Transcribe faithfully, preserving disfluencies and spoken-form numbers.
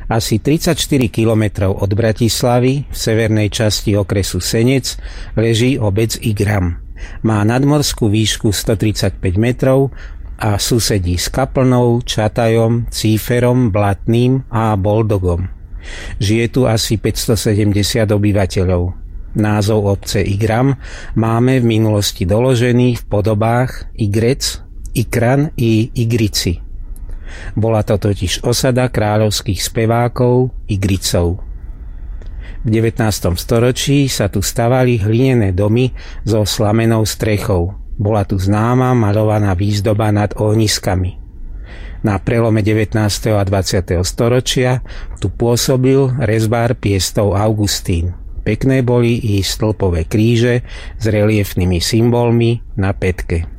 Asi tridsaťštyri kilometrov od Bratislavy v severnej časti okresu Senec leží obec Igram. Má nadmorskú výšku stotridsaťpäť metrov a susedí s Kaplnou, Čatajom, Cíferom, Blatným a Boldogom. Žije tu asi päťstosedemdesiat obyvateľov. Názov obce Igram máme v minulosti doložený v podobách Igrec, Ikran i Igrici. Bola to totiž osada kráľovských spevákov Igricov. V devätnástom storočí sa tu stavali hlinené domy so slamenou strechou. Bola tu známa maľovaná výzdoba nad ohniskami. Na prelome devätnásteho a dvadsiateho storočia tu pôsobil rezbár piestov Augustín. Pekné boli i stĺpové kríže s reliefnými symbolmi na pätke.